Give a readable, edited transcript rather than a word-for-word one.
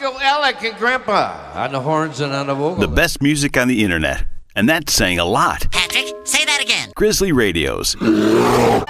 Uncle Alec and Grandpa on the horns and on the vocal. The best music on the internet. And that's saying a lot. Patrick, say that again. Grizzly Radios.